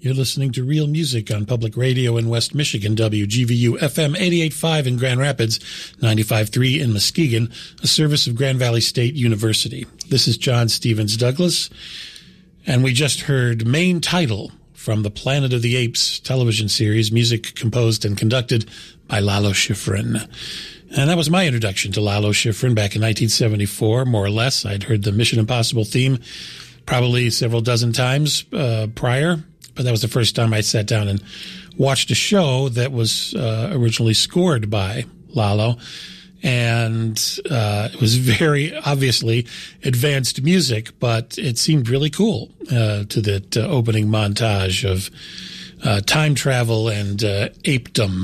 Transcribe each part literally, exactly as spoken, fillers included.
You're listening to Real Music on Public Radio in West Michigan, W G V U F M eighty-eight point five in Grand Rapids, ninety-five point three in Muskegon, a service of Grand Valley State University. This is John Stevens Douglas, and we just heard Main Title from the Planet of the Apes television series, music composed and conducted by Lalo Schifrin. And that was my introduction to Lalo Schifrin back in nineteen seventy-four, more or less. I'd heard the Mission Impossible theme probably several dozen times uh, prior, but that was the first time I sat down and watched a show that was uh, originally scored by Lalo. And uh, it was very obviously advanced music, but it seemed really cool uh, to that uh, opening montage of uh, time travel and uh, apedom.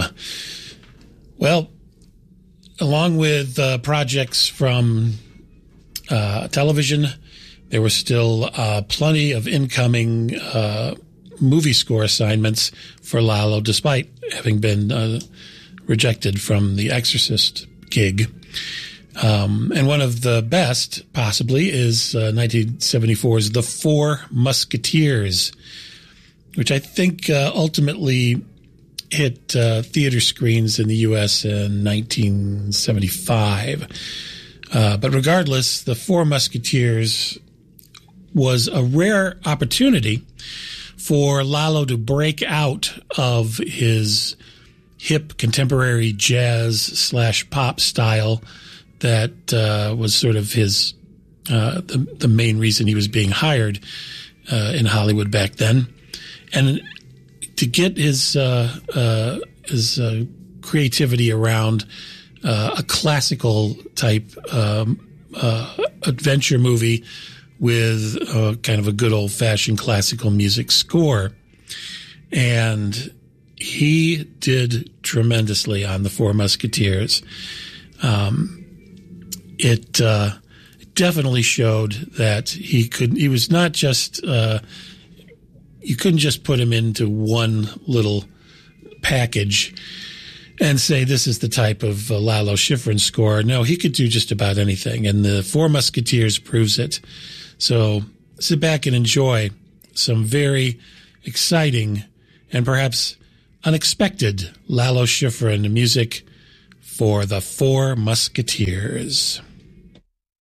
Well, along with uh, projects from uh, television, there were still uh, plenty of incoming uh, movie score assignments for Lalo, despite having been uh, rejected from The Exorcist gig. Um, and one of the best, possibly, is uh, nineteen seventy-four's The Four Musketeers, which I think uh, ultimately hit uh, theater screens in the U S in nineteen seventy-five. Uh, but regardless, The Four Musketeers was a rare opportunity for Lalo to break out of his hip contemporary jazz slash pop style that uh, was sort of his uh, the, the main reason he was being hired uh, in Hollywood back then, and to get his uh, uh, his uh, creativity around uh, a classical type um, uh, adventure movie with uh, kind of a good old fashioned classical music score. And he did tremendously on The Four Musketeers. Um, it uh, definitely showed that he could, he was not just, uh, you couldn't just put him into one little package and say this is the type of uh, Lalo Schifrin score. No, he could do just about anything, and The Four Musketeers proves it. So sit back and enjoy some very exciting and perhaps unexpected Lalo Schifrin music for The Four Musketeers.